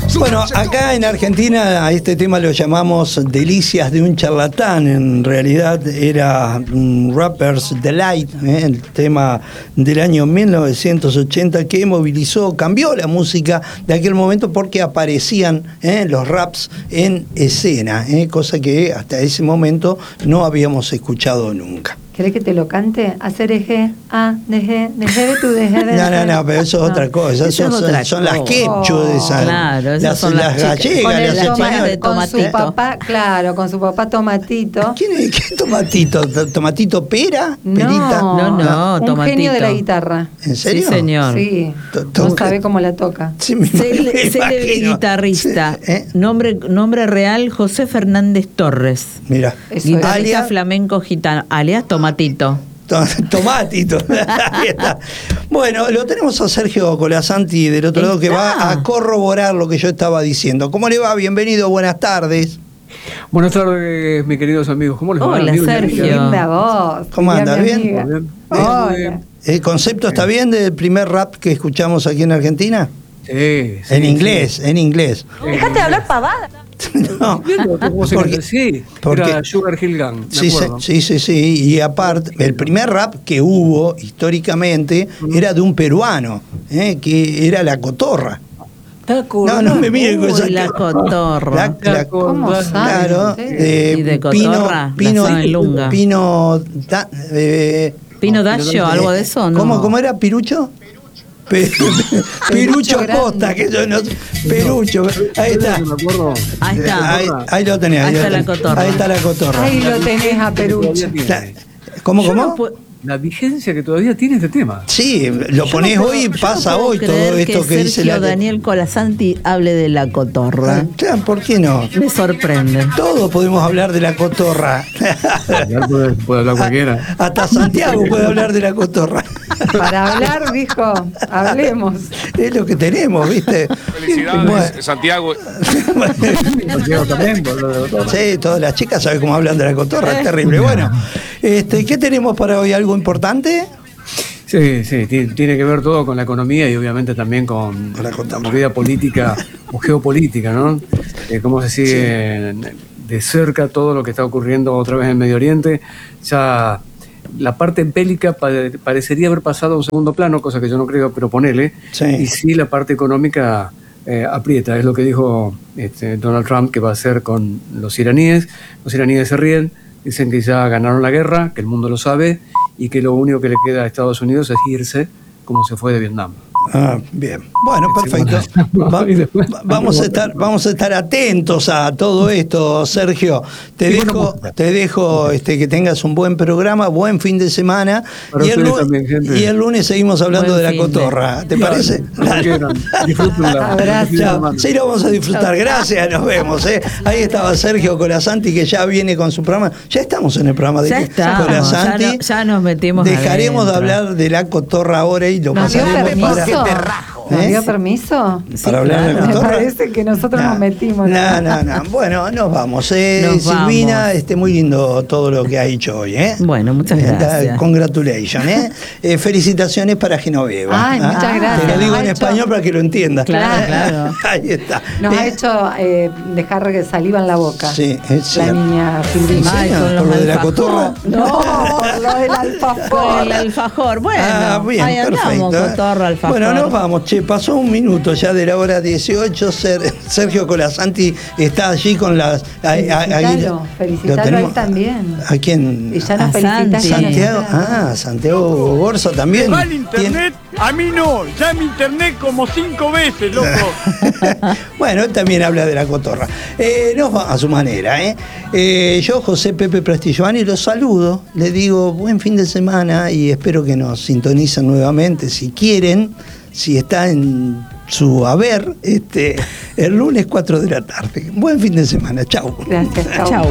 Bueno, acá en Argentina a este tema lo llamamos Delicias de un charlatán. En realidad era Rapper's Delight, el tema del año 1980 que movilizó, cambió la música de aquel momento porque aparecían los raps en escena, cosa que hasta ese momento no habíamos escuchado nunca. ¿Querés que te lo cante? Hacer eje, deje tu deje. No, pero eso es otra cosa. Son las quechua de esa. Claro, las gallegas, con las españolas. Con su papá, claro, con su papá Tomatito. ¿Qué Tomatito? ¿Tomatito pera? ¿Perita? No, un Tomatito. genio de la guitarra. ¿En serio? Sí, señor. Sí, no sabe cómo la toca. Sí, me Célebre guitarrista. Sí, Nombre real, José Fernández Torres. Mira. Guitarrista flamenco gitano, alias Tomatito. Tomatito. Ahí está. Bueno, lo tenemos a Sergio Colasanti del otro lado que va a corroborar lo que yo estaba diciendo. ¿Cómo le va? Bienvenido, buenas tardes. Buenas tardes, mis queridos amigos. ¿Cómo les va? Hola, Sergio. Bien a vos. ¿Cómo andas? ¿Bien? Hola. ¿El concepto está bien del primer rap que escuchamos aquí en Argentina? Sí. En inglés. Dejate de hablar pavada. No, porque era Sugar Hill Gang, sí. Y aparte, el primer rap que hubo históricamente era de un peruano, que era La Cotorra. No me miren con esa La Cotorra. ¿Cómo sabe? Claro, ¿Y de Cotorra? Pino Dacio, algo de eso, ¿no? ¿Cómo era? ¿Pirucho? Pirucho Costa, que yo no sé. Pirucho, ahí está. Ahí lo tenés. Ahí está La Cotorra. Ahí está La Cotorra. Ahí lo tenés a Perucho. ¿Cómo? La vigencia que todavía tiene este tema. Sí, lo ponés hoy y pasa hoy todo esto que dice Sergio Daniel Colasanti hable de La Cotorra. ¿Por qué no? Me sorprende. Todos podemos hablar de La Cotorra. Puede hablar cualquiera. Hasta Santiago puede hablar de La Cotorra. Para hablar, dijo, hablemos. Es lo que tenemos, ¿viste? Felicidades, Santiago. Santiago también. Sí, todas las chicas saben cómo hablan de La Cotorra, es terrible. Bueno, ¿qué tenemos para hoy? ¿Algo importante? Sí, tiene que ver todo con la economía y obviamente también con la vida política o geopolítica, ¿no? Cómo se sigue de cerca todo lo que está ocurriendo otra vez en Medio Oriente. Ya la parte bélica parecería haber pasado a un segundo plano, cosa que yo no creo, pero ponele. Sí. Y sí, la parte económica aprieta, es lo que dijo Donald Trump que va a hacer con los iraníes. Los iraníes se ríen, dicen que ya ganaron la guerra, que el mundo lo sabe y que lo único que le queda a Estados Unidos es irse como se fue de Vietnam. Bien. Bueno, perfecto. Vamos a estar atentos a todo esto, Sergio. Te dejo que tengas un buen programa, buen fin de semana. Y el lunes seguimos hablando de La Cotorra. ¿Te parece? Abrazo. Sí, lo vamos a disfrutar. Gracias, nos vemos. Ahí estaba Sergio Colasanti, que ya viene con su programa. Ya estamos en el programa de Colasanti. Ya nos metimos. Dejaremos de hablar de La Cotorra ahora y lo pasaremos para... ¿Nos dio permiso? Para hablar de La Me Cotorra. parece que nosotros nos metimos. No. Bueno, nos vamos. Silvina, muy lindo todo lo que ha hecho hoy. Bueno, muchas gracias. Congratulations. Felicitaciones para Genoveva. Ay, muchas gracias. Te lo digo en español para que lo entiendas. Claro. Ahí está. Nos ha hecho dejar saliva en la boca. Sí, es la niña Silvina. ¿Por lo de La Cotorra? No, por lo del alfajor. El alfajor. Bueno, bien, ahí andamos, perfecto. Cotorra, alfajor. Bueno, nos vamos, pasó un minuto ya de la hora 18. Sergio Colasanti está allí con las... Felicitalo a él también. ¿A quién? Y ya nos felicita Santiago. Santiago Gorzo también. ¿Va el internet? A mí no, ya mi internet como 5 veces, loco. Bueno, él también habla de La Cotorra. Nos va a su manera, yo, José Pepe Prestilloani, los saludo. Les digo buen fin de semana y espero que nos sintonicen nuevamente si quieren. Si está en su haber, el lunes 4 de la tarde. Buen fin de semana. Chau. Gracias, chau.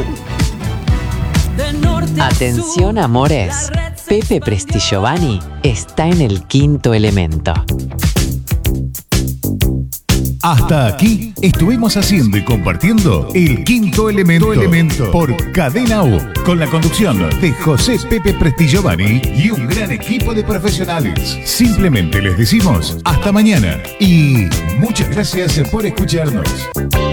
Atención, amores. Pepe Prestilloani está en el quinto elemento. Hasta aquí estuvimos haciendo y compartiendo El Quinto Elemento por Cadena U, con la conducción de José Pepe Prestigiovanni y un gran equipo de profesionales. Simplemente les decimos hasta mañana y muchas gracias por escucharnos.